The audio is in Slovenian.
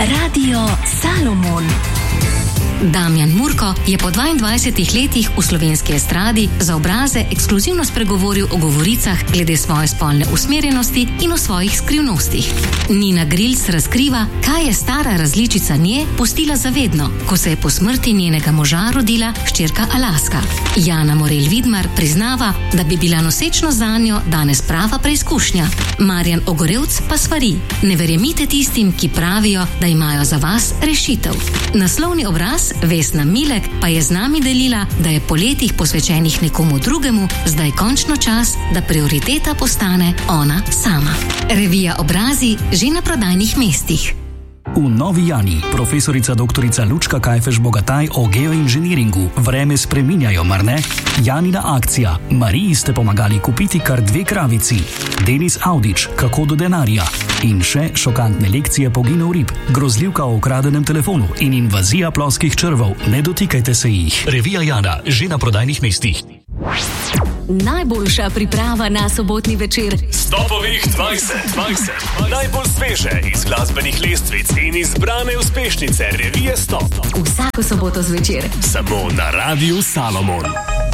Radio Salomon. Damjan Murko je po 22 letih v slovenski estradi za Obraze ekskluzivno spregovoril o govoricah glede svoje spolne usmerjenosti in o svojih skrivnostih. Nina Grilc razkriva, kaj je stara različica nje pustila zavedno, ko se je po smrti njenega moža rodila hčerka Alaska. Jana Morel Vidmar priznava, da bi bila nosečnost zanjo danes prava preizkušnja. Marjan Ogorevc pa svari: ne verjemite tistim, ki pravijo, da imajo za vas rešitev. Naslovni obraz Vesna Milek pa je z nami delila, da je po letih posvečenih nekomu drugemu zdaj končno čas, da prioriteta postane ona sama. Revija Obrazi že na prodajnih mestih. V Novi Jani profesorica doktorica Lučka Kajfež-Bogataj o geoinženiringu. Vreme spreminjajo, mar ne? Janina akcija. Mariji ste pomagali kupiti kar 2 kravici. Denis Audič, kako do denarja. In še šokantne lekcije poginov rib, grozljivka o ukradenem telefonu in invazija ploskih črvov. Ne dotikajte se jih. Revija Jana, že na prodajnih mestih. Najboljša priprava na sobotni večer. Stopovih 2020. Najbolj sveže iz glasbenih lestvic in izbrane uspešnice revije Stop. Vsako soboto zvečer. Samo na Radiu Salomon.